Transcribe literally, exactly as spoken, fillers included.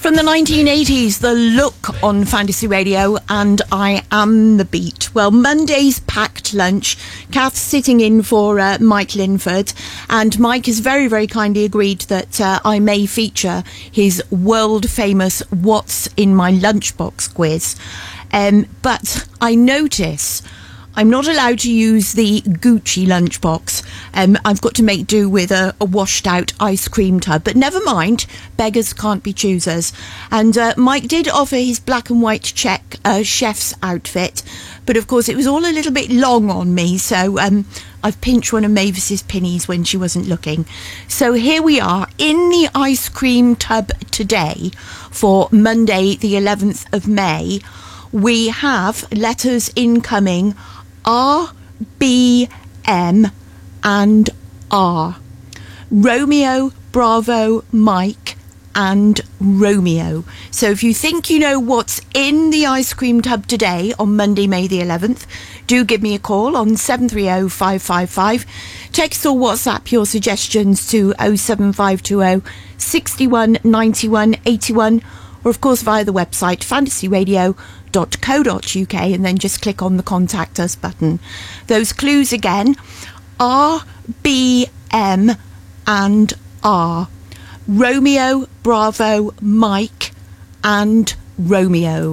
From the nineteen eighties, The Look on Fantasy Radio, and I Am the Beat. Well, Monday's packed lunch. Kath's sitting in for uh, Mike Linford, and Mike has very, very kindly agreed that uh, I may feature his world-famous What's in My Lunchbox quiz. Um, but I notice I'm not allowed to use the Gucci lunchbox. Um, I've got to make do with a, a washed-out ice cream tub. But never mind, beggars can't be choosers. And uh, Mike did offer his black and white check uh, chef's outfit, but of course it was all a little bit long on me, so um, I've pinched one of Mavis's pinnies when she wasn't looking. So here we are in the ice cream tub today for Monday the eleventh of May. We have letters incoming R, B, M and R. Romeo, Bravo, Mike and Romeo. So if you think you know what's in the ice cream tub today on Monday, May the eleventh, do give me a call on seven three zero, five five five. Text or WhatsApp your suggestions to oh seven five two oh, six one, nine one, eight one, or of course via the website fantasy radio dot co dot uk, and then just click on the Contact Us button. Those clues again: R, B, M and R. Romeo, Bravo, Mike and Romeo.